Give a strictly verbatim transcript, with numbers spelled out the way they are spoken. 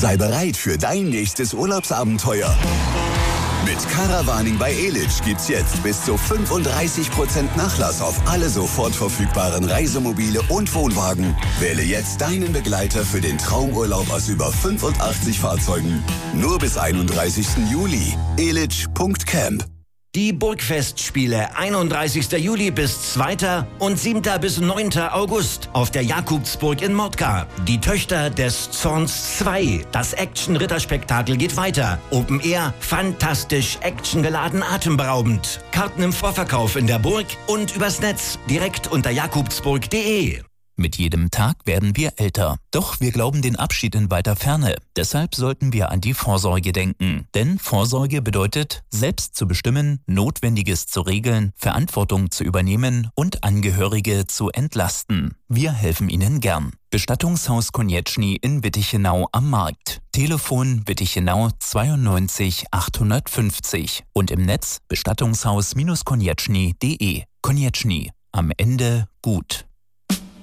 Sei bereit für dein nächstes Urlaubsabenteuer. Mit Caravaning bei Elitch gibt's jetzt bis zu fünfunddreißig Prozent Nachlass auf alle sofort verfügbaren Reisemobile und Wohnwagen. Wähle jetzt deinen Begleiter für den Traumurlaub aus über fünfundachtzig Fahrzeugen. Nur bis einunddreißigsten Juli. elitch punkt camp. Die Burgfestspiele einunddreißigsten Juli bis zweiten und siebten bis neunten August auf der Jakobsburg in Mordka. Die Töchter des Zorns zwei. Das Action-Ritterspektakel geht weiter. Open Air, fantastisch, actiongeladen, atemberaubend. Karten im Vorverkauf in der Burg und übers Netz direkt unter jakobsburg punkt de. Mit jedem Tag werden wir älter. Doch wir glauben den Abschied in weiter Ferne. Deshalb sollten wir an die Vorsorge denken. Denn Vorsorge bedeutet, selbst zu bestimmen, Notwendiges zu regeln, Verantwortung zu übernehmen und Angehörige zu entlasten. Wir helfen Ihnen gern. Bestattungshaus Konieczny in Wittichenau am Markt. Telefon Wittichenau zweiundneunzig achthundertfünfzig und im Netz bestattungshaus Bindestrich konieczny punkt de. Konieczny. Am Ende gut.